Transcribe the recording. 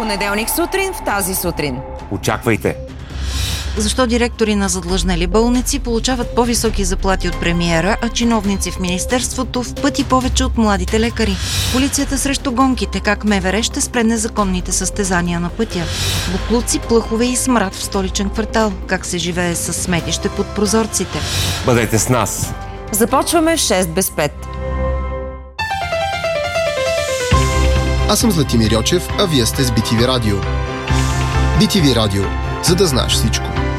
Понеделник сутрин в тази сутрин. Очаквайте! Защо директори на задлъжнели болници получават по-високи заплати от премиера, а чиновници в министерството в пъти повече от младите лекари? Полицията срещу гонките, как МВР ще спре незаконните състезания на пътя? Боклуци, плъхове и смрад в столичен квартал. Как се живее с сметище под прозорците? Бъдете с нас! Започваме в 6 без 5. Аз съм Златимир Йочев, а вие сте с BTV Радио. BTV Радио, за да знаеш всичко.